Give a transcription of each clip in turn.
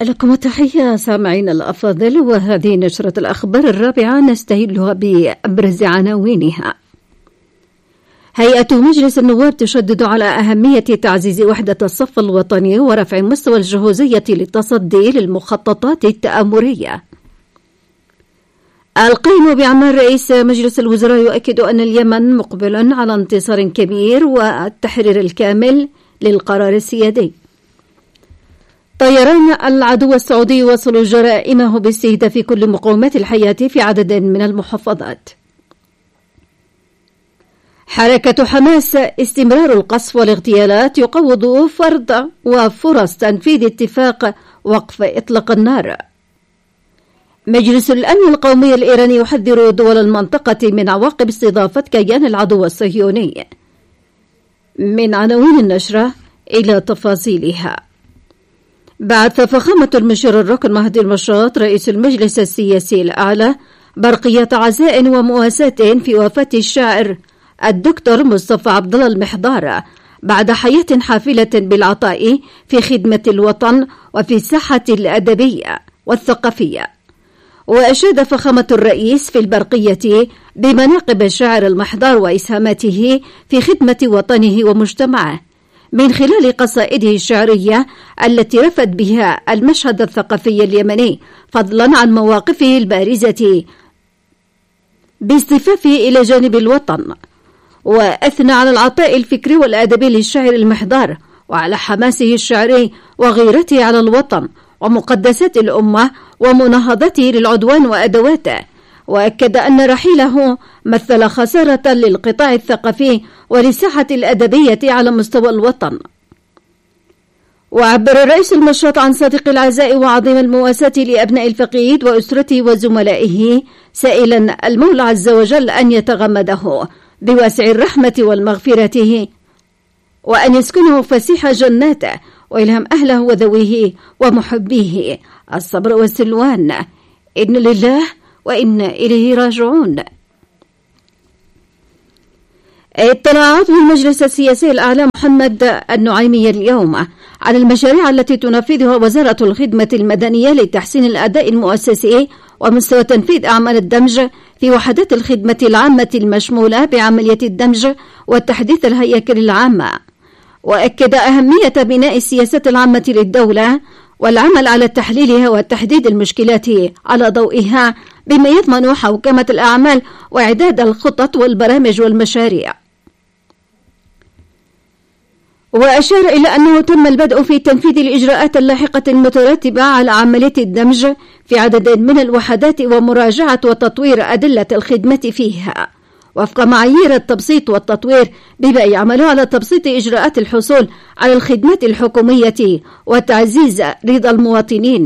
لكم تحية سامعين الأفاضل، وهذه نشرة الأخبار الرابعة نستهلها بأبرز عناوينها. هيئة مجلس النواب تشدد على أهمية تعزيز وحدة الصف الوطني ورفع مستوى الجهوزية للتصدي للمخططات التآمرية. القائم بأعمال رئيس مجلس الوزراء يؤكد أن اليمن مقبل على انتصار كبير والتحرير الكامل للقرار السيادي. طيران العدو السعودي يواصل جرائمه باستهداف كل مقومات الحياة في عدد من المحافظات. حركة حماس استمرار القصف والاغتيالات يقوض فرض وفرص تنفيذ اتفاق وقف إطلاق النار. مجلس الأمن القومي الإيراني يحذر دول المنطقة من عواقب استضافة كيان العدو الصهيوني. من عناوين النشرة إلى تفاصيلها. بعث فخامة المشير الركن مهدي المشاط رئيس المجلس السياسي الأعلى برقية عزاء ومواساة في وفاة الشاعر الدكتور مصطفى عبد الله المحضار بعد حياة حافلة بالعطاء في خدمة الوطن وفي الساحة الأدبية والثقافية. وأشاد فخامة الرئيس في البرقية بمناقب الشاعر المحضار وإسهاماته في خدمة وطنه ومجتمعه من خلال قصائده الشعرية التي رفت بها المشهد الثقافي اليمني، فضلا عن مواقفه البارزة باصطفافه إلى جانب الوطن. وأثنى على العطاء الفكري والأدبي للشاعر المحضار وعلى حماسه الشعري وغيرته على الوطن ومقدسات الأمة ومناهضته للعدوان وأدواته. وأكد أن رحيله مثل خسارة للقطاع الثقافي وللساحة الأدبية على مستوى الوطن. وعبر الرئيس المشاط عن صادق العزاء وعظيم المواساة لأبناء الفقيد وأسرته وزملائه، سائلا المولى عز وجل أن يتغمده بواسع الرحمة والمغفرة وأن يسكنه فسيح جناته وإلهم أهله وذويه ومحبيه الصبر والسلوان. إن لله وإنا إليه راجعون. اطلع عضو المجلس السياسي الأعلى محمد النعيمي اليوم على المشاريع التي تنفذها وزارة الخدمة المدنية لتحسين الأداء المؤسسي ومستوى تنفيذ أعمال الدمج في وحدات الخدمة العامة المشمولة بعملية الدمج والتحديث الهياكل العامة. وأكد أهمية بناء السياسات العامة للدولة والعمل على تحليلها وتحديد المشكلات على ضوئها بما يضمن حوكمة الأعمال وإعداد الخطط والبرامج والمشاريع. وأشار إلى أنه تم البدء في تنفيذ الإجراءات اللاحقة المترتبة على عملية الدمج في عدد من الوحدات ومراجعة وتطوير أدلة الخدمة فيها وفق معايير التبسيط والتطوير، بما يعمل على تبسيط إجراءات الحصول على الخدمات الحكومية وتعزيز رضا المواطنين.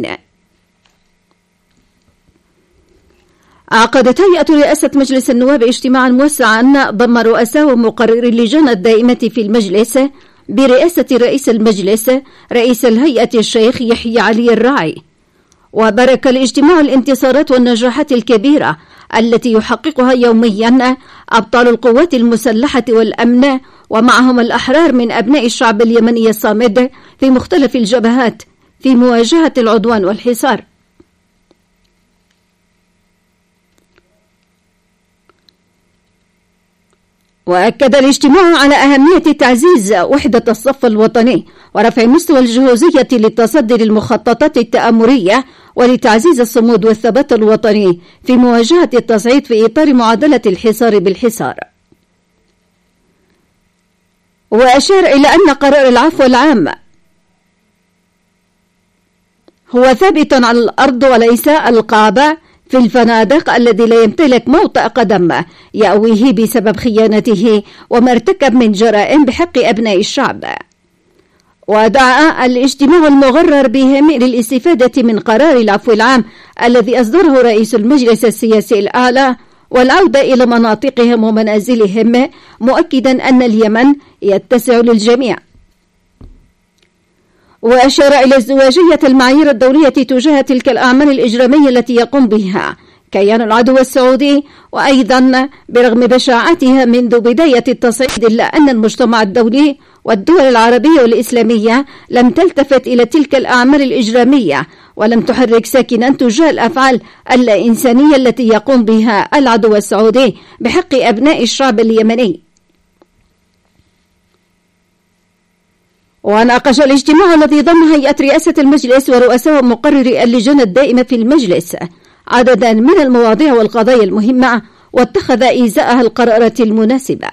عقدت هيئة رئاسة مجلس النواب اجتماعا موسعا ضم رؤساء ومقرري اللجان الدائمة في المجلس برئاسة رئيس المجلس رئيس الهيئة الشيخ يحيى علي الراعي. وبارك الاجتماع الانتصارات والنجاحات الكبيرة التي يحققها يوميا أبطال القوات المسلحة والأمن ومعهم الأحرار من أبناء الشعب اليمني الصامد في مختلف الجبهات في مواجهة العدوان والحصار. وأكد الاجتماع على أهمية تعزيز وحدة الصف الوطني ورفع مستوى الجهوزية للتصدي للمخططات التآمرية ولتعزيز الصمود والثبات الوطني في مواجهة التصعيد في إطار معادلة الحصار بالحصار. وأشار إلى أن قرار العفو العام هو ثابت على الأرض وليس القابة في الفنادق الذي لا يمتلك موطئ قدم يأويه بسبب خيانته وما ارتكب من جرائم بحق أبناء الشعب. ودعا الاجتماع المغرر بهم للاستفادة من قرار العفو العام الذي أصدره رئيس المجلس السياسي الأعلى والعودة إلى مناطقهم ومنازلهم، مؤكدا أن اليمن يتسع للجميع. وأشار إلى ازدواجية المعايير الدولية تجاه تلك الأعمال الإجرامية التي يقوم بها كيان العدو السعودي. وأيضا برغم بشاعتها منذ بداية التصعيد، إلا أن المجتمع الدولي والدول العربية والإسلامية لم تلتفت إلى تلك الأعمال الإجرامية، ولم تحرك ساكنا تجاه الأفعال اللا إنسانية التي يقوم بها العدو السعودي بحق أبناء الشعب اليمني. وناقش الاجتماع الذي ضم هيئة رئاسة المجلس ورؤساء مقرري اللجان الدائمة في المجلس عددا من المواضيع والقضايا المهمة، واتخذ إزاءها القرارات المناسبة.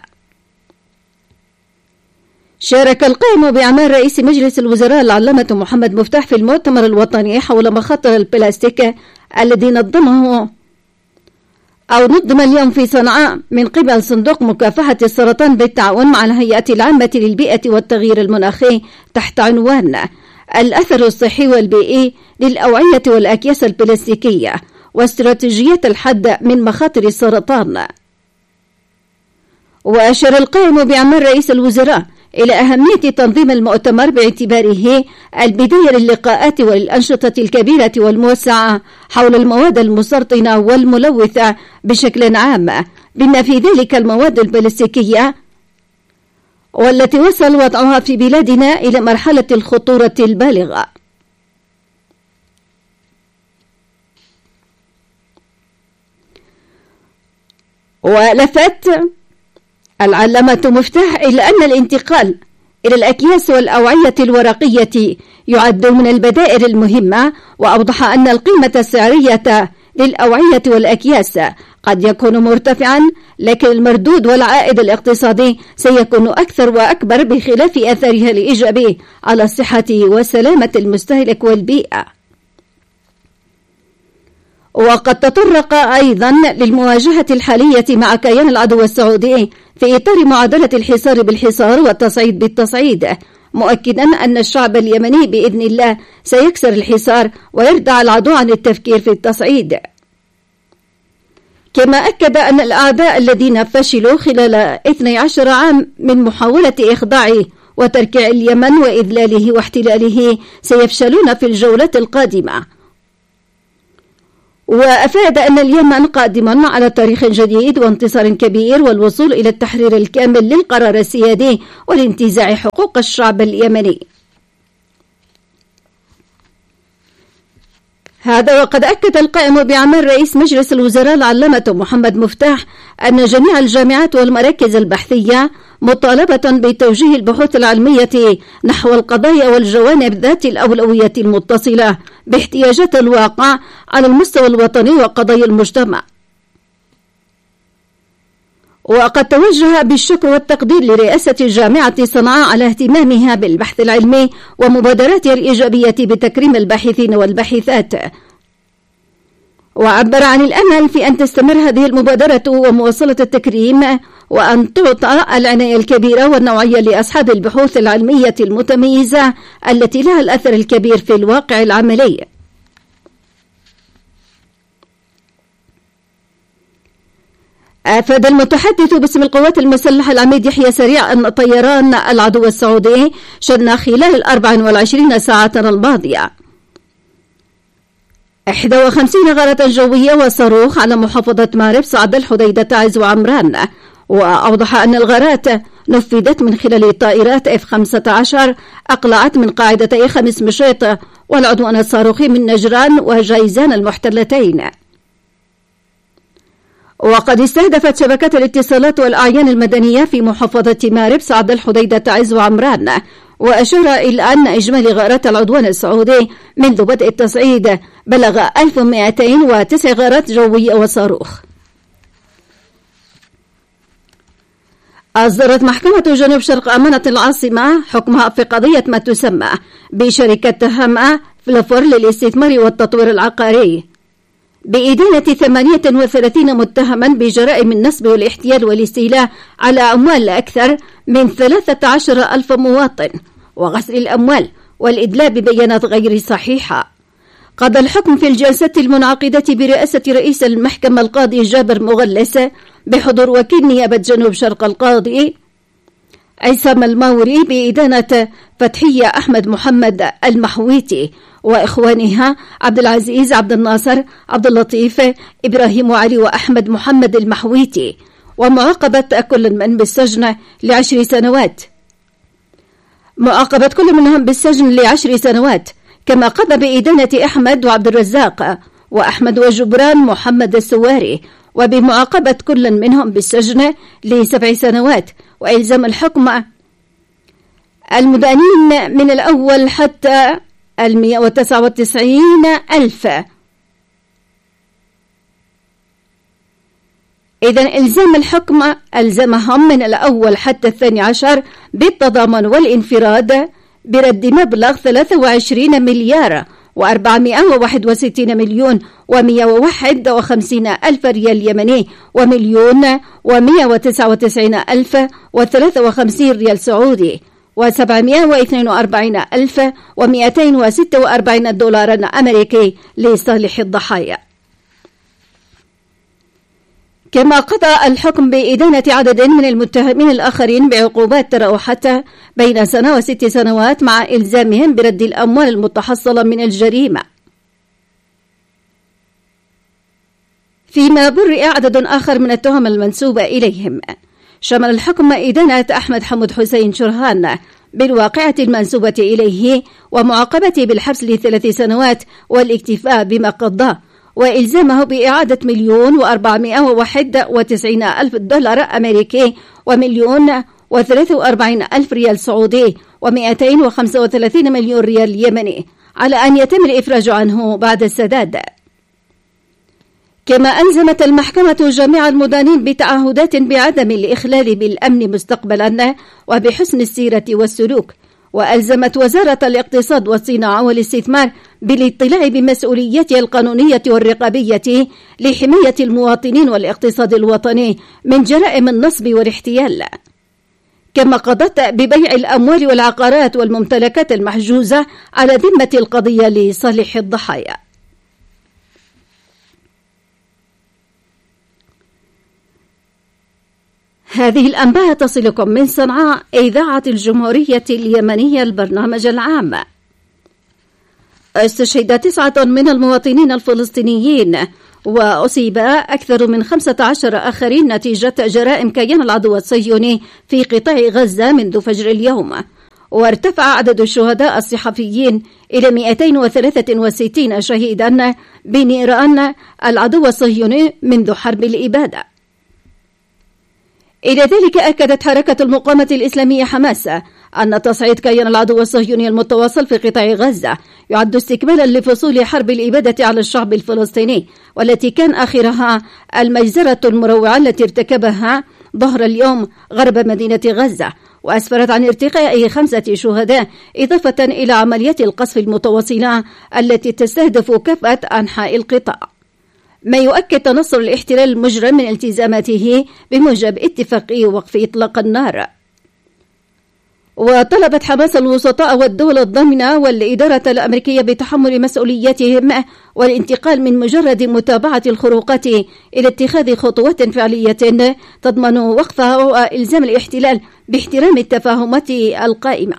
شارك القائم بأعمال رئيس مجلس الوزراء العلامة محمد مفتاح في المؤتمر الوطني حول مخاطر البلاستيك الذي نظم اليوم في صنعاء من قبل صندوق مكافحة السرطان بالتعاون مع الهيئة العامة للبيئة والتغيير المناخي تحت عنوان الأثر الصحي والبيئي للأوعية والأكياس البلاستيكية واستراتيجية الحد من مخاطر السرطان. وأشار القائم بأعمال رئيس الوزراء إلى أهمية تنظيم المؤتمر باعتباره البداية للقاءات وللأنشطة الكبيرة والموسعة حول المواد المسرطنة والملوثة بشكل عام، بما في ذلك المواد البلاستيكية، والتي وصل وضعها في بلادنا إلى مرحلة الخطورة البالغة. ولفت العلامة مفتاح إلى أن الانتقال إلى الأكياس والأوعية الورقية يعد من البدائل المهمة، وأوضح أن القيمة السعرية للأوعية والأكياس قد يكون مرتفعا، لكن المردود والعائد الاقتصادي سيكون أكثر وأكبر بخلاف أثرها الإيجابي على الصحة وسلامة المستهلك والبيئة. وقد تطرق أيضا للمواجهة الحالية مع كيان العدو السعودي في إطار معادلة الحصار بالحصار والتصعيد بالتصعيد، مؤكدا أن الشعب اليمني بإذن الله سيكسر الحصار ويردع العدو عن التفكير في التصعيد. كما أكد أن الأعداء الذين فشلوا خلال 12 عام من محاولة إخضاعه وتركيع اليمن وإذلاله واحتلاله سيفشلون في الجولة القادمة. وأفاد أن اليمن قادم على تاريخ جديد وانتصار كبير والوصول إلى التحرير الكامل للقرار السيادي والانتزاع حقوق الشعب اليمني. هذا وقد أكد القائم بأعمال رئيس مجلس الوزراء العلامة محمد مفتاح أن جميع الجامعات والمراكز البحثية مطالبة بتوجيه البحوث العلمية نحو القضايا والجوانب ذات الأولوية المتصلة باحتياجات الواقع على المستوى الوطني وقضايا المجتمع. وقد توجه بالشكر والتقدير لرئاسة جامعة صنعاء على اهتمامها بالبحث العلمي ومبادراتها الإيجابية بتكريم الباحثين والباحثات، وعبر عن الأمل في أن تستمر هذه المبادرة ومواصلة التكريم، وأن تعطى العناية الكبيرة والنوعية لأصحاب البحوث العلمية المتميزة التي لها الأثر الكبير في الواقع العملي. أفاد المتحدث باسم القوات المسلحة العميد يحيى سريع أن طيران العدو السعودي شن خلال 24 ساعة الماضية 51 غارة جوية وصاروخ على محافظة مارب، صعد الحديدة، عز وعمران. وأوضح أن الغارات نفذت من خلال طائرات F-15 أقلعت من قاعدتي 5 مشيط والعدوان الصاروخي من نجران وجيزان المحتلتين. وقد استهدفت شبكات الاتصالات والأعيان المدنية في محافظة مارب، صعد الحديدة، عز وعمران. وأشار إلى أن إجمالي غارات العدوان السعودي منذ بدء التصعيد بلغ 1209 غارات جوية وصاروخ. أصدرت محكمة جنوب شرق أمانة العاصمة حكمها في قضية ما تسمى بشركة هما فلافور للاستثمار والتطوير العقاري بإدانة 38 متهما بجرائم النصب والاحتيال والاستيلاء على أموال أكثر من 13,000 مواطن وغسل الأموال والإدلاء ببيانات غير صحيحة. قضى الحكم في الجلسة المنعقدة برئاسة رئيس المحكمة القاضي جابر مغلس بحضور وكيل نيابة جنوب شرق القاضي عصام الماوري بإدانة فتحية أحمد محمد المحويتي وإخوانها عبد العزيز عبد الناصر عبد اللطيف إبراهيم علي وأحمد محمد المحويتي، ومعاقبة كل من بالسجن ل10 سنوات. معاقبة كل منهم بالسجن ل10 سنوات، كما قام بإدانة أحمد وعبد الرزاق وأحمد وجبران محمد السواري، وبمعاقبة كل منهم بالسجن ل7 سنوات، وإلزام الحكم المدانين من الأول حتى 199,000. إذن إلزام الحكم ألزمهم من الأول حتى 12 بالتضامن والانفراد برد مبلغ 23 مليار و461 مليون و151 ألف ريال يمني و1,199,053 ريال سعودي و742,246 دولارا أمريكي لصالح الضحايا. كما قضى الحكم بإدانة عدد من المتهمين الآخرين بعقوبات تراوحت بين 1 و6 سنوات، مع إلزامهم برد الأموال المتحصلة من الجريمة. فيما برئ عدد آخر من التهم المنسوبة إليهم. شمل الحكم إدانة أحمد حمود حسين شرهان بالواقعة المنسوبة إليه ومعاقبته بالحبس ل3 سنوات والاكتفاء بما قضاه، وإلزامه بإعادة 1,491,000 دولار أمريكي و1,043,000 ريال سعودي و235 مليون ريال يمني، على أن يتم الإفراج عنه بعد السداد. كما ألزمت المحكمة جميع المدانين بتعهدات بعدم الإخلال بالأمن مستقبلا وبحسن السيرة والسلوك، وألزمت وزارة الاقتصاد والصناعة والاستثمار بالاطلاع بمسؤوليتها القانونية والرقابية لحماية المواطنين والاقتصاد الوطني من جرائم النصب والاحتيال. كما قضت ببيع الأموال والعقارات والممتلكات المحجوزة على ذمة القضية لصالح الضحايا. هذه الأنباء تصلكم من صنعاء، إذاعة الجمهورية اليمنية، البرنامج العام. استشهد 9 من المواطنين الفلسطينيين، وأصيب أكثر من 15 آخرين نتيجة جرائم كيان العدو الصهيوني في قطاع غزة منذ فجر اليوم، وارتفع عدد الشهداء الصحفيين إلى 263 شهيدا بنيران العدو الصهيوني منذ حرب الإبادة. إلى ذلك أكدت حركة المقاومة الإسلامية حماس أن تصعيد كيان العدو الصهيوني المتواصل في قطاع غزة يعد استكمالا لفصول حرب الإبادة على الشعب الفلسطيني، والتي كان آخرها المجزرة المروعة التي ارتكبها ظهر اليوم غرب مدينة غزة، وأسفرت عن ارتقاء 5 شهداء، إضافة إلى عمليات القصف المتواصلة التي تستهدف كافة أنحاء القطاع، ما يؤكد تنصل الاحتلال المجرم من التزاماته بموجب اتفاقية وقف إطلاق النار. وطلبت حماس الوسطاء والدول الضامنة والإدارة الأمريكية بتحمل مسؤولياتهم والانتقال من مجرد متابعة الخروقات إلى اتخاذ خطوات فعلية تضمن وقفها وإلزام الاحتلال باحترام التفاهمات القائمة.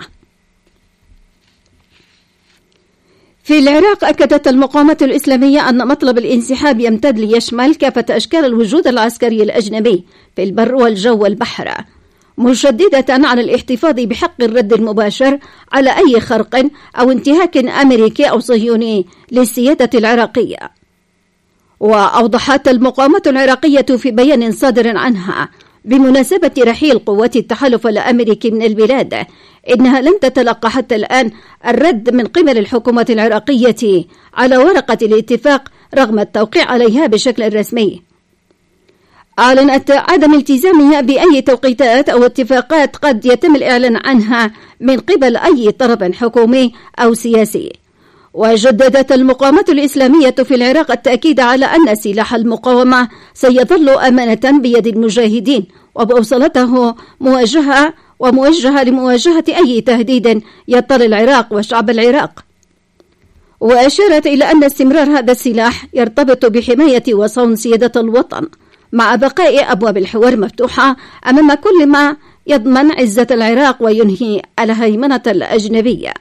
في العراق أكدت المقاومة الإسلامية أن مطلب الانسحاب يمتد ليشمل كافة أشكال الوجود العسكري الأجنبي في البر والجو والبحر، مشددة على الاحتفاظ بحق الرد المباشر على أي خرق أو انتهاك أمريكي أو صهيوني للسيادة العراقية. وأوضحت المقاومة العراقية في بيان صادر عنها بمناسبة رحيل قوات التحالف الأمريكي من البلاد إنها لم تتلقى حتى الآن الرد من قبل الحكومة العراقية على ورقة الاتفاق رغم التوقيع عليها بشكل رسمي. أعلنت عدم التزامها بأي توقيتات أو اتفاقات قد يتم الإعلان عنها من قبل أي طرف حكومي أو سياسي. وجددت المقاومة الإسلامية في العراق التأكيد على أن سلاح المقاومة سيظل أمانة بيد المجاهدين، وبوصلته موجهة لمواجهة أي تهديد يضطر العراق وشعب العراق. وأشارت إلى أن استمرار هذا السلاح يرتبط بحماية وصون سيادة الوطن، مع بقاء أبواب الحوار مفتوحة أمام كل ما يضمن عزة العراق وينهي الهيمنة الأجنبية.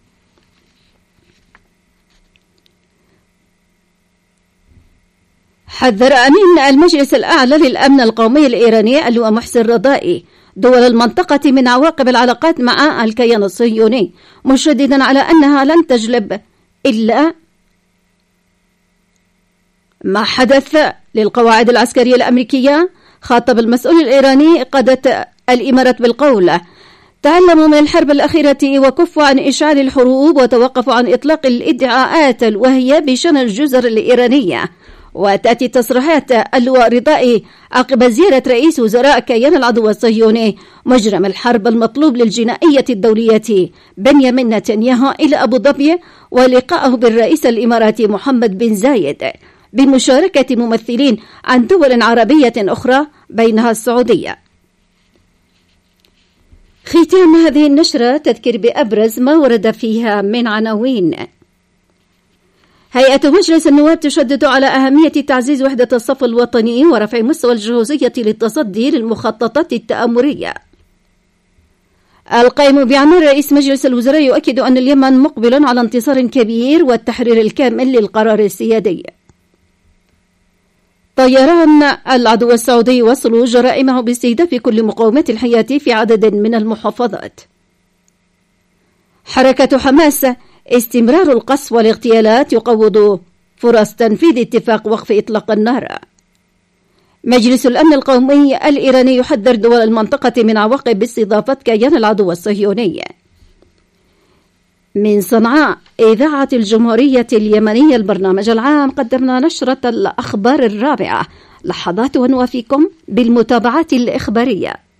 حذر أمين المجلس الأعلى للأمن القومي الإيراني اللواء محسن رضائي دول المنطقة من عواقب العلاقات مع الكيان الصهيوني، مشددا على أنها لن تجلب إلا ما حدث للقواعد العسكرية الأمريكية. خاطب المسؤول الإيراني قادة الإمارات بالقول: تعلموا من الحرب الأخيرة وكفوا عن إشعال الحروب وتوقفوا عن إطلاق الادعاءات الواهية بشأن الجزر الإيرانية. وتأتي تصريحات اللواء رضائي عقب زيارة رئيس وزراء كيان العدو الصهيوني مجرم الحرب المطلوب للجنائية الدولية بنيامين نتنياهو إلى أبو ظبي، ولقائه بالرئيس الإماراتي محمد بن زايد بمشاركة ممثلين عن دول عربية أخرى بينها السعودية. ختام هذه النشرة تذكر بأبرز ما ورد فيها من عناوين. هيئة مجلس النواب تشدد على أهمية تعزيز وحدة الصف الوطني ورفع مستوى الجهوزية للتصدي للمخططات التآمرية. القائم بأعمال رئيس مجلس الوزراء يؤكد أن اليمن مقبل على انتصار كبير والتحرير الكامل للقرار السيادي. طيران العدو السعودي يواصل جرائمه باستهداف كل مقومات الحياة في عدد من المحافظات. حركة حماس: استمرار القصف والاغتيالات يقوض فرص تنفيذ اتفاق وقف إطلاق النار. مجلس الأمن القومي الإيراني يحذر دول المنطقة من عواقب استضافة كيان العدو الصهيوني. من صنعاء إذاعة الجمهورية اليمنية البرنامج العام، قدمنا نشرة الأخبار الرابعة. لحظات ونوافيكم بالمتابعات الإخبارية.